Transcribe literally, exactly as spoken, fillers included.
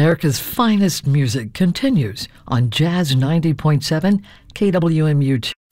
America's finest music continues on Jazz ninety point seven K W M U two.